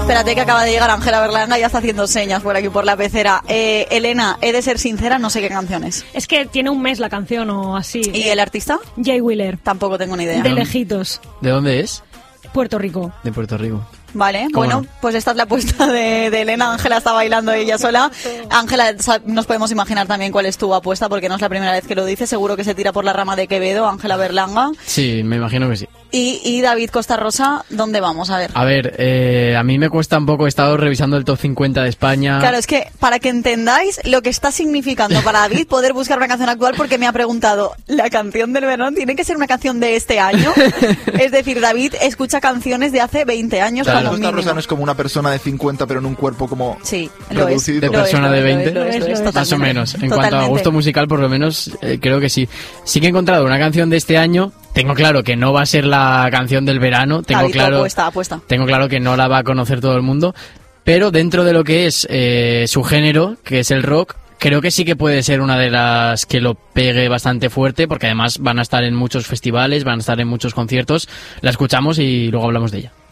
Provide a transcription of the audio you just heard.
Espérate que acaba de llegar Ángela Berlanga y ya está haciendo señas por aquí por la pecera. Elena, he de ser sincera, no sé qué canción es. Es que tiene un mes la canción o así. ¿Y el artista? Jay Wheeler. Tampoco tengo ni idea. De lejitos. ¿De dónde es? Puerto Rico. De Puerto Rico. Vale, bueno, no? pues esta es la apuesta de Elena. Ángela está bailando ella sola. Ángela, nos podemos imaginar también cuál es tu apuesta, porque no es la primera vez que lo dice. Seguro que se tira por la rama de Quevedo, Ángela Berlanga. Sí, me imagino que sí. Y David Costa Rosa, ¿dónde vamos? A ver. A ver, a mí me cuesta un poco, he estado revisando el top 50 de España. Claro, es que para que entendáis lo que está significando para David poder buscar una canción actual, porque me ha preguntado, ¿la canción del verano tiene que ser una canción de este año? Es decir, David escucha canciones de hace 20 años, claro. como Costa mínimo. Rosa no es como una persona de 50, pero en un cuerpo como Sí, lo es. reducido. De persona de 20, lo es, más o totalmente. menos. En Totalmente. cuanto a gusto musical, por lo menos, creo que sí. Sí que he encontrado una canción de este año. Tengo claro que no va a ser la canción del verano. Tengo David, claro, apuesta. tengo claro que no la va a conocer todo el mundo. Pero dentro de lo que es su género, que es el rock, creo que sí que puede ser una de las que lo pegue bastante fuerte, porque además van a estar en muchos festivales, van a estar en muchos conciertos. La escuchamos y luego hablamos de ella.